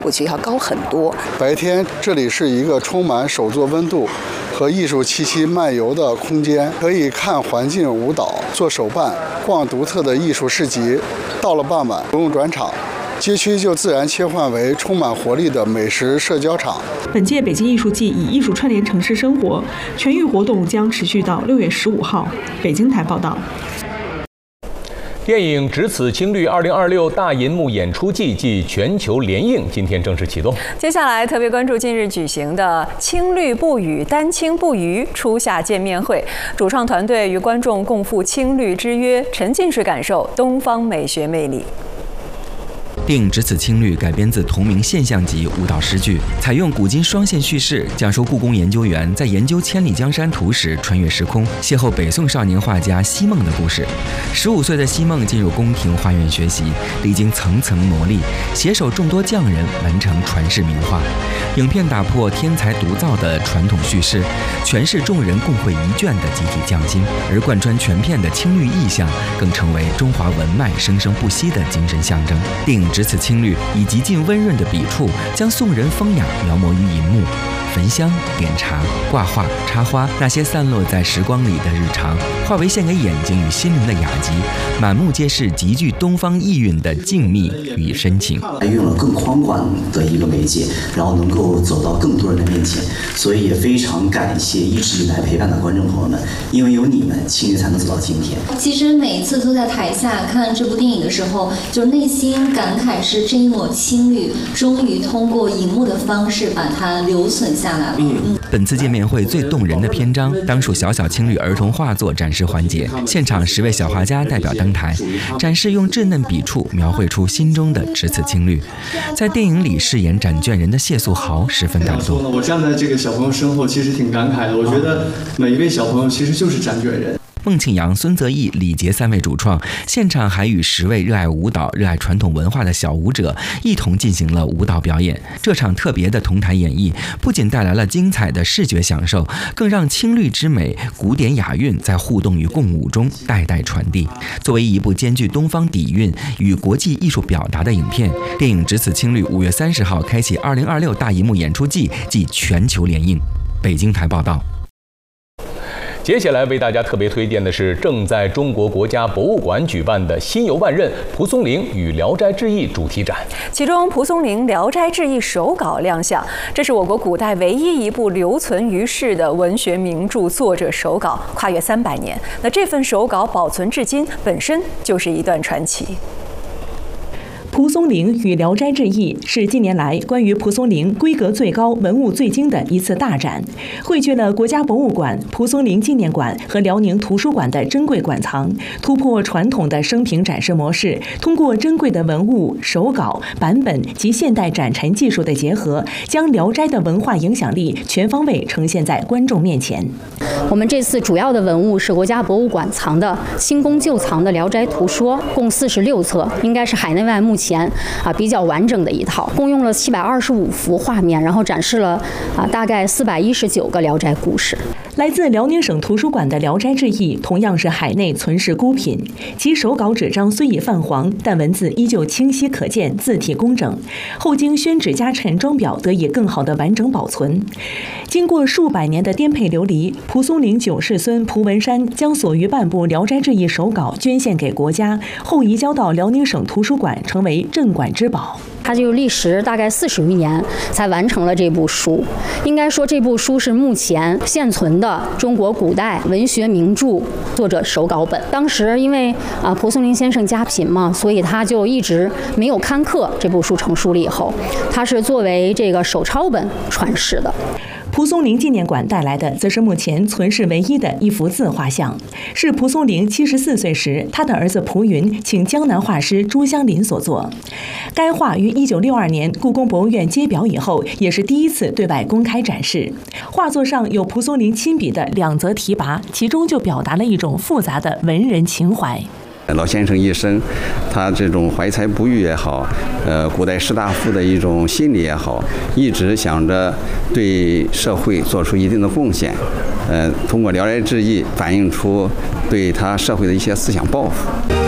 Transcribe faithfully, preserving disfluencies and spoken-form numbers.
我觉得要高很多。 白天这里是一个充满手作温度和艺术气息漫游的空间，可以看环境舞蹈、做手办、逛独特的艺术市集。到了傍晚，不用转场，街区就自然切换为充满活力的美食社交场。 本届北京艺术季以艺术串联城市生活，全域活动将持续到六月十五号。北京台报道。 电影《只此青绿》二零二六大银幕演出季暨全球联映今天正式启动。 接下来特别关注近日举行的“青绿不语，丹青不渝”初夏见面会，主创团队与观众共赴青绿之约，沉浸式感受东方美学魅力。 电影《只此青绿》改编自同名现象级舞蹈诗句，采用古今双线叙事，讲述故宫研究员在研究千里江山图时穿越时空，邂逅北宋少年画家西梦的故事。十五岁的西梦进入宫廷画院学习，历经层层磨砺，携手众多匠人完成传世名画。影片打破天才独造的传统叙事，诠释众人共绘一卷的集体匠心，而贯穿全片的青绿意象更成为中华文脉生生不息的精神象征。电影《只此青绿》以极尽温润的笔触，将宋人风雅描摹于银幕。焚香、点茶、挂画、插花，那些散落在时光里的日常，化为献给眼睛与心灵的雅集，满目皆是极具东方意蕴的静谧与深情。 用了更宽广的一个媒介，然后能够走到更多人的面前，所以也非常感谢一直以来陪伴的观众朋友们，因为有你们，青绿才能走到今天。 其实每一次坐在台下看这部电影的时候，就内心感慨是这一抹青绿终于通过荧幕的方式把它留存下来了。嗯， 本次见面会最动人的篇章当属小小青绿儿童画作展示环节，现场十位小画家代表登台，展示用稚嫩笔触描绘出心中的只此青绿。在电影里饰演展卷人的谢素豪十分感动。 我站在这个小朋友身后，其实挺感慨的。我觉得每一位小朋友其实就是展卷人。 孟庆阳、孙泽义、李杰三位主创，现场还与十位热爱舞蹈、热爱传统文化的小舞者一同进行了舞蹈表演。这场特别的同台演绎，不仅带来了精彩的视觉享受，更让青绿之美、古典雅韵在互动与共舞中代代传递。作为一部兼具东方底蕴与国际艺术表达的影片，电影《只此青绿》五月三十号开启二零二六大银幕演出季暨全球联映。北京台报道。 接下来为大家特别推荐的是正在中国国家博物馆举办的“心游万仞：蒲松龄与聊斋志异”主题展， 其中蒲松龄《聊斋志异》手稿亮相，这是我国古代唯一一部留存于世的文学名著作者手稿，跨越三百年。那这份手稿保存至今，本身就是一段传奇。 蒲松龄与《聊斋志异》是近年来关于蒲松龄规格最高、文物最精的一次大展，汇聚了国家博物馆、蒲松龄纪念馆和辽宁图书馆的珍贵馆藏，突破传统的生平展示模式，通过珍贵的文物、手稿、版本及现代展陈技术的结合，将《聊斋》的文化影响力全方位呈现在观众面前。 我们这次主要的文物是国家博物馆藏的清宫旧藏的《聊斋图说》，共四十六册，应该是海内外目前前啊比较完整的一套，共用了七百二十五幅画面，然后展示了啊大概四百一十九个聊斋故事。 来自辽宁省图书馆的《聊斋志异》同样是海内存世孤品，其手稿纸张虽已泛黄，但文字依旧清晰可见，字体工整，后经宣纸加陈装裱，得以更好的完整保存。经过数百年的颠沛流离，蒲松龄九世孙蒲文山将所余半部《聊斋志异》手稿捐献给国家，后移交到辽宁省图书馆，成为镇馆之宝。 它就历时大概四十余年才完成了这部书。应该说，这部书是目前现存的中国古代文学名著作者手稿本。当时因为啊蒲松龄先生家贫嘛，所以他就一直没有刊刻。这部书成书了以后，它是作为这个手抄本传世的。 蒲松龄纪念馆带来的，则是目前存世唯一的一幅自画像，是蒲松龄七十四岁时，他的儿子蒲云请江南画师朱湘林所作。该画于一九六二年故宫博物院揭表以后，也是第一次对外公开展示。画作上有蒲松龄亲笔的两则题跋，其中就表达了一种复杂的文人情怀。 老先生一生，他这种怀才不遇也好，呃，古代士大夫的一种心理也好，一直想着对社会做出一定的贡献，呃，通过《聊斋志异》反映出对他社会的一些思想抱负。